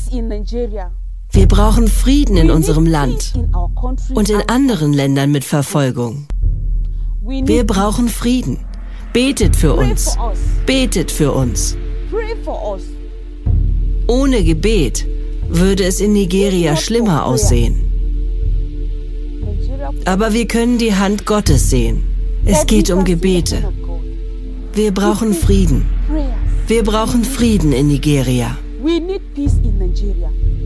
Wir brauchen Frieden in unserem Land und in anderen Ländern mit Verfolgung. Wir brauchen Frieden. Betet für uns. Betet für uns. Ohne Gebet würde es in Nigeria schlimmer aussehen. Aber wir können die Hand Gottes sehen. Es geht um Gebete. Wir brauchen Frieden. Wir brauchen Frieden in Nigeria. We need peace in Nigeria.